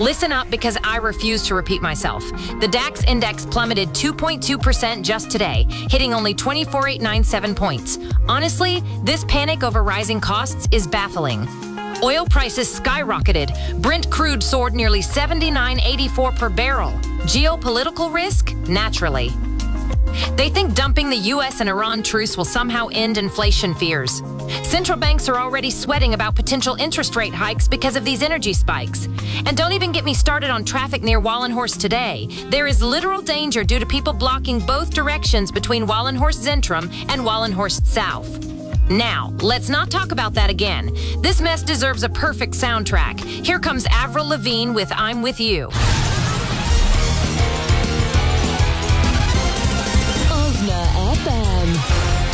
Listen up because I refuse to repeat myself. The DAX index plummeted 2.2% just today, hitting only 24,897 points. Honestly, this panic over rising costs is baffling. Oil prices skyrocketed. Brent crude soared nearly $79.84 per barrel. Geopolitical risk? Naturally. They think dumping the U.S. and Iran truce will somehow end inflation fears. Central banks are already sweating about potential interest rate hikes because of these energy spikes. And don't even get me started on traffic near Wallenhorst today. There is literal danger due to people blocking both directions between Wallenhorst Zentrum and Wallenhorst South. Now, let's not talk about that again. This mess deserves a perfect soundtrack. Here comes Avril Lavigne with I'm With You.